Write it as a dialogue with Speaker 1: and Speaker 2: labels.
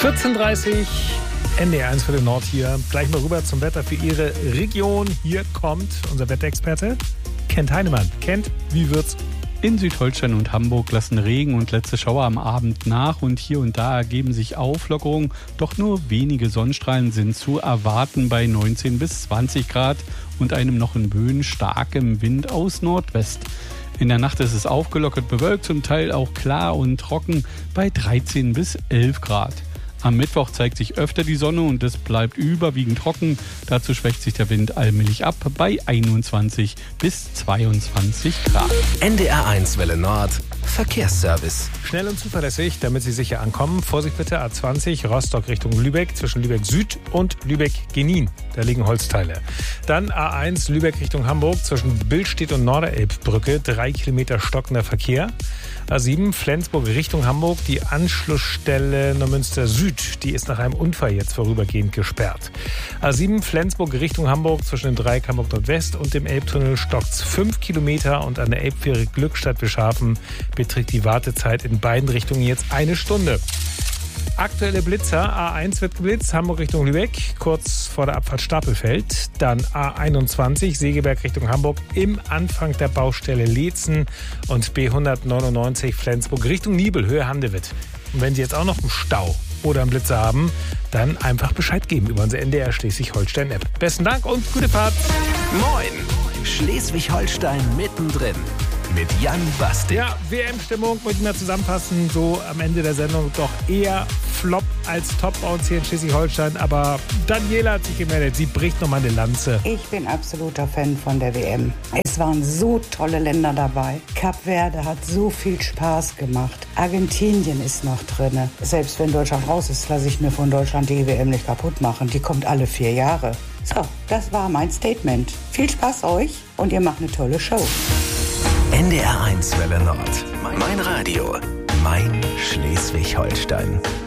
Speaker 1: 14:30 NDR1 für den Nord hier. Gleich mal rüber zum Wetter für Ihre Region. Hier kommt unser Wetterexperte Kent Heinemann. Kent, wie wird's?
Speaker 2: In Südholstein und Hamburg lassen Regen und letzte Schauer am Abend nach und hier und da ergeben sich Auflockerungen. Doch nur wenige Sonnenstrahlen sind zu erwarten bei 19 bis 20 Grad und einem noch in Böen starkem Wind aus Nordwest. In der Nacht ist es aufgelockert bewölkt, zum Teil auch klar und trocken bei 13 bis 11 Grad. Am Mittwoch zeigt sich öfter die Sonne und es bleibt überwiegend trocken. Dazu schwächt sich der Wind allmählich ab bei 21 bis 22 Grad.
Speaker 3: NDR1 Welle Nord, Verkehrsservice.
Speaker 1: Schnell und zuverlässig, damit Sie sicher ankommen. Vorsicht bitte, A20 Rostock Richtung Lübeck, zwischen Lübeck Süd und Lübeck Genin. Da liegen Holzteile. Dann A1 Lübeck Richtung Hamburg, zwischen Billstedt und Norderelbbrücke, 3 Kilometer stockender Verkehr. A7 Flensburg Richtung Hamburg, die Anschlussstelle Neumünster Süd, die ist nach einem Unfall jetzt vorübergehend gesperrt. A7 Flensburg Richtung Hamburg, zwischen dem Dreieck Hamburg Nordwest und dem Elbtunnel stockt's 5 Kilometer und an der Elbfähre Glückstadt-Wischhafen beträgt die Wartezeit in beiden Richtungen jetzt 1 Stunde. Aktuelle Blitzer, A1 wird geblitzt, Hamburg Richtung Lübeck, kurz vor der Abfahrt Stapelfeld. Dann A21, Segeberg Richtung Hamburg, im Anfang der Baustelle Leetzen. Und B199, Flensburg Richtung Nibel, Höhe Handewitt. Und wenn Sie jetzt auch noch einen Stau oder einen Blitzer haben, dann einfach Bescheid geben über unsere NDR Schleswig-Holstein-App. Besten Dank und gute Fahrt.
Speaker 3: Moin, Schleswig-Holstein mittendrin. Mit Jan Bastik.
Speaker 1: Ja, WM-Stimmung, muss ich mal zusammenfassen, so am Ende der Sendung doch eher Flop als Top bei uns hier in Schleswig-Holstein. Aber Daniela hat sich gemeldet, sie bricht nochmal eine Lanze.
Speaker 4: Ich bin absoluter Fan von der WM. Es waren so tolle Länder dabei. Kap Verde hat so viel Spaß gemacht. Argentinien ist noch drin. Selbst wenn Deutschland raus ist, lasse ich mir von Deutschland die WM nicht kaputt machen. Die kommt alle 4 Jahre. So, das war mein Statement. Viel Spaß euch und ihr macht eine tolle Show.
Speaker 3: NDR1 Welle Nord. Mein Radio. Mein Schleswig-Holstein.